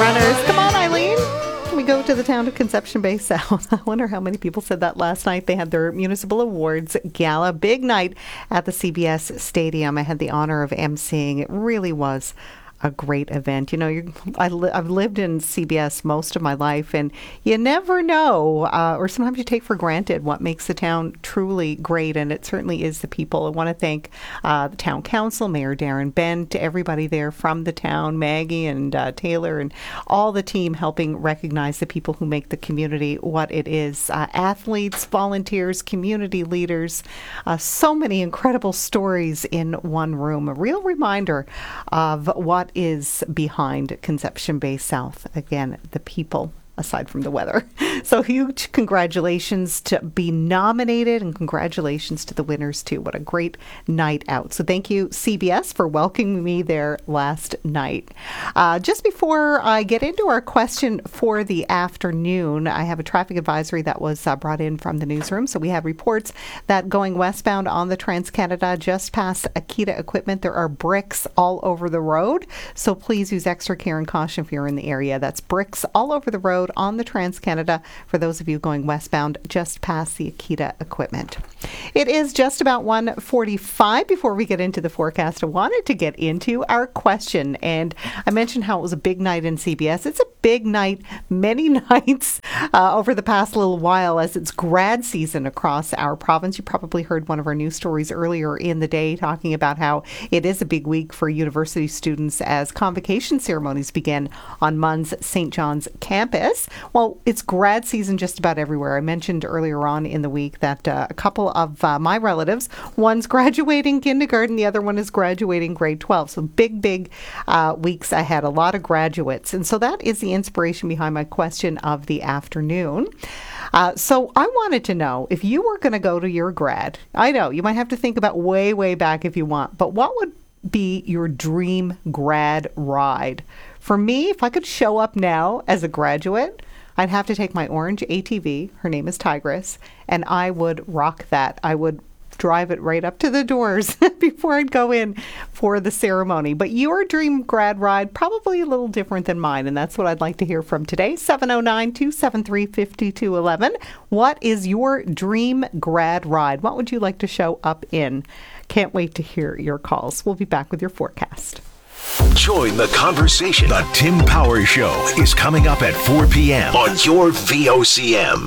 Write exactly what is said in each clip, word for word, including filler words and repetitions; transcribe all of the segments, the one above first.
Runners. Come on, Eileen. We go to the town of Conception Bay South. I wonder how many people said that last night. They had their Municipal Awards Gala. Big night at the C B S Stadium. I had the honor of emceeing. It really was a great event. You know, you, I li- I've lived in C B S most of my life, and you never know, uh, or sometimes you take for granted what makes the town truly great, and it certainly is the people. I want to thank uh, the town council, Mayor Darren Bent, everybody there from the town, Maggie and uh, Taylor, and all the team helping recognize the people who make the community what it is. Uh, athletes, volunteers, community leaders, uh, so many incredible stories in one room. A real reminder of what is behind Conception Bay South. Again, the people, aside from the weather. So huge congratulations to be nominated, and congratulations to the winners too. What a great night out. So thank you, C B S, for welcoming me there last night. Uh, just before I get into our question for the afternoon, I have a traffic advisory that was uh, brought in from the newsroom. So we have reports that going westbound on the Trans-Canada just past Akita Equipment, there are bricks all over the road. So please use extra care and caution if you're in the area. That's bricks all over the road on the Trans-Canada for those of you going westbound just past the Akita Equipment. It is just about one forty-five. Before we get into the forecast, I wanted to get into our question. And I mentioned how it was a big night in C B S. It's a big night, many nights uh, over the past little while as it's grad season across our province. You probably heard one of our news stories earlier in the day talking about how it is a big week for university students as convocation ceremonies begin on M U N's Saint John's campus. Well, it's grad season just about everywhere. I mentioned earlier on in the week that uh, a couple of uh, my relatives, one's graduating kindergarten, the other one is graduating grade twelve. So big, big uh, weeks ahead, a lot of graduates. And so that is the inspiration behind my question of the afternoon. Uh, so I wanted to know, if you were going to go to your grad, I know you might have to think about way, way back if you want, but what would be your dream grad ride? For me, if I could show up now as a graduate, I'd have to take my orange A T V, her name is Tigress, and I would rock that. I would drive it right up to the doors before I'd go in for the ceremony. But your dream grad ride, probably a little different than mine, and that's what I'd like to hear from today. seven oh nine, two seven three, five two one one. What is your dream grad ride? What would you like to show up in? Can't wait to hear your calls. We'll be back with your forecast. Join the conversation. The Tim Power Show is coming up at four p.m. on your V O C M.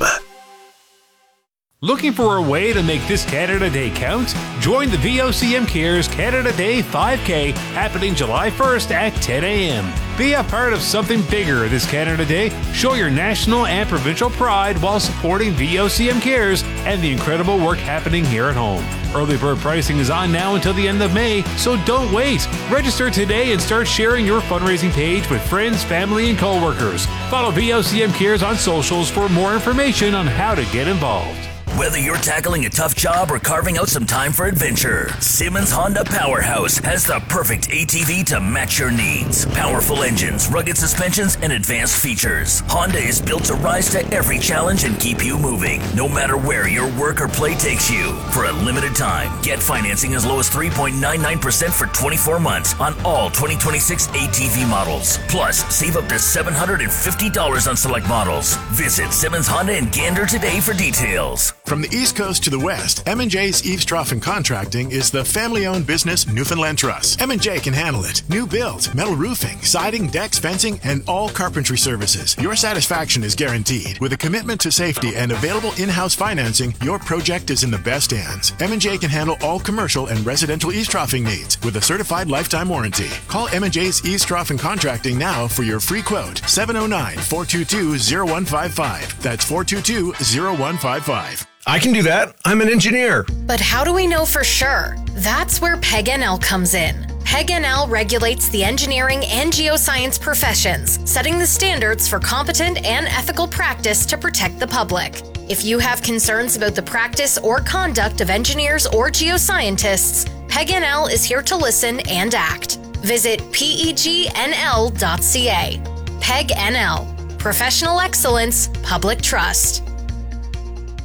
Looking for a way to make this Canada Day count? Join the V O C M Cares Canada Day five K happening July first at ten a.m. Be a part of something bigger this Canada Day. Show your national and provincial pride while supporting V O C M Cares and the incredible work happening here at home. Early bird pricing is on now until the end of May, so don't wait. Register today and start sharing your fundraising page with friends, family, and coworkers. Follow V O C M Cares on socials for more information on how to get involved. Whether you're tackling a tough job or carving out some time for adventure, Simmons Honda Powerhouse has the perfect A T V to match your needs. Powerful engines, rugged suspensions, and advanced features. Honda is built to rise to every challenge and keep you moving, no matter where your work or play takes you. For a limited time, get financing as low as three point nine nine percent for twenty-four months on all twenty twenty-six A T V models. Plus, save up to seven hundred fifty dollars on select models. Visit Simmons Honda and Gander today for details. From the East Coast to the West, M and J's Eaves Trough Contracting is the family-owned business Newfoundland Trust. M and J can handle it. New build, metal roofing, siding, decks, fencing, and all carpentry services. Your satisfaction is guaranteed. With a commitment to safety and available in-house financing, your project is in the best hands. M and J can handle all commercial and residential eaves troughing needs with a certified lifetime warranty. Call M and J's Eaves Trough Contracting now for your free quote. seven oh nine, four two two, oh one five five. That's four two two, oh one five five. I can do that. I'm an engineer. But how do we know for sure? That's where P E G N L comes in. P E G N L regulates the engineering and geoscience professions, setting the standards for competent and ethical practice to protect the public. If you have concerns about the practice or conduct of engineers or geoscientists, P E G N L is here to listen and act. Visit P E G N L dot C A. P E G N L. Professional excellence, public trust.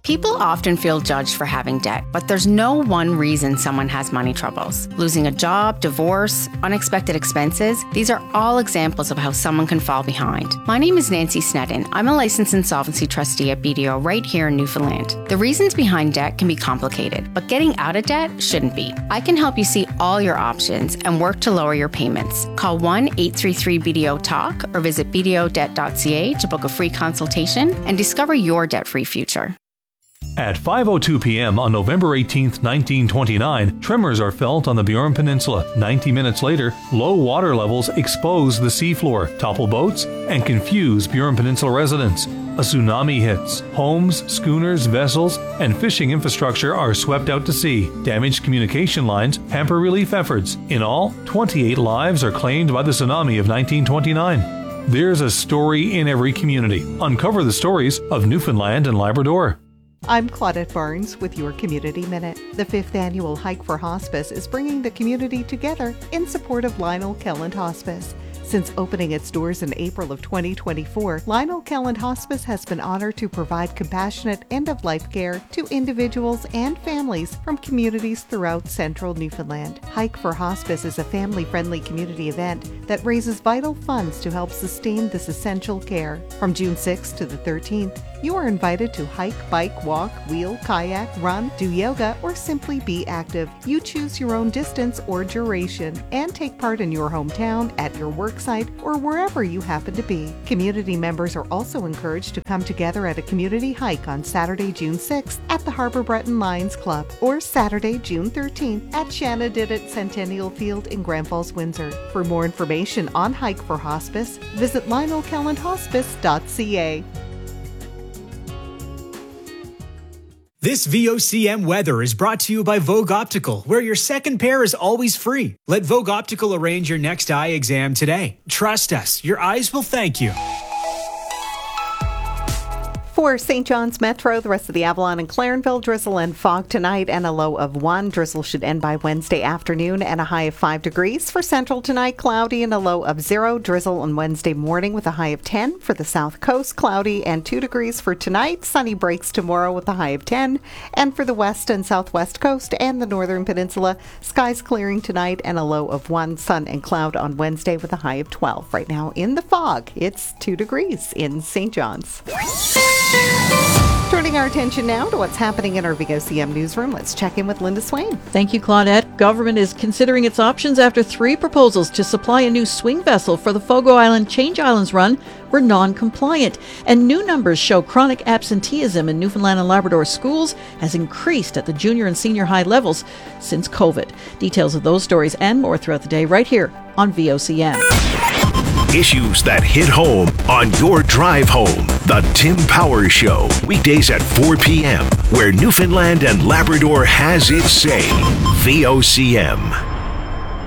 People often feel judged for having debt, but there's no one reason someone has money troubles. Losing a job, divorce, unexpected expenses, these are all examples of how someone can fall behind. My name is Nancy Sneddon. I'm a licensed insolvency trustee at B D O right here in Newfoundland. The reasons behind debt can be complicated, but getting out of debt shouldn't be. I can help you see all your options and work to lower your payments. Call one eight three three B D O talk or visit b d o debt dot c a to book a free consultation and discover your debt-free future. At five oh two p.m. on November eighteenth, nineteen twenty-nine, tremors are felt on the Burin Peninsula. ninety minutes later, low water levels expose the seafloor, topple boats, and confuse Burin Peninsula residents. A tsunami hits. Homes, schooners, vessels, and fishing infrastructure are swept out to sea. Damaged communication lines hamper relief efforts. In all, twenty-eight lives are claimed by the tsunami of nineteen twenty-nine. There's a story in every community. Uncover the stories of Newfoundland and Labrador. I'm Claudette Barnes with your Community Minute. The fifth annual Hike for Hospice is bringing the community together in support of Lionel Kelland Hospice. Since opening its doors in April of twenty twenty-four, Lionel Kelland Hospice has been honored to provide compassionate end-of-life care to individuals and families from communities throughout central Newfoundland. Hike for Hospice is a family-friendly community event that raises vital funds to help sustain this essential care. From June sixth to the thirteenth, you are invited to hike, bike, walk, wheel, kayak, run, do yoga, or simply be active. You choose your own distance or duration and take part in your hometown, at your work site, or wherever you happen to be. Community members are also encouraged to come together at a community hike on Saturday, June sixth at the Harbour Breton Lions Club or Saturday, June thirteenth at Shanadidit Centennial Field in Grand Falls, Windsor. For more information on Hike for Hospice, visit lionel kelland hospice dot c a. This V O C M weather is brought to you by Vogue Optical, where your second pair is always free. Let Vogue Optical arrange your next eye exam today. Trust us, your eyes will thank you. For Saint John's Metro, the rest of the Avalon and Clarenville, drizzle and fog tonight and a low of one. Drizzle should end by Wednesday afternoon and a high of five degrees. For Central tonight, cloudy and a low of zero. Drizzle on Wednesday morning with a high of ten. For the South Coast, cloudy and two degrees for tonight. Sunny breaks tomorrow with a high of ten. And for the West and Southwest Coast and the Northern Peninsula, skies clearing tonight and a low of one. Sun and cloud on Wednesday with a high of twelve. Right now in the fog, it's two degrees in Saint John's. Turning our attention now to what's happening in our V O C M newsroom, let's check in with Linda Swain. Thank you, Claudette. Government is considering its options after three proposals to supply a new swing vessel for the Fogo Island Change Islands run were non-compliant. And new numbers show chronic absenteeism in Newfoundland and Labrador schools has increased at the junior and senior high levels since COVID. Details of those stories and more throughout the day right here on V O C M. Issues that hit home on your drive home. The Tim Powers Show, weekdays at four p.m., where Newfoundland and Labrador has its say. V O C M.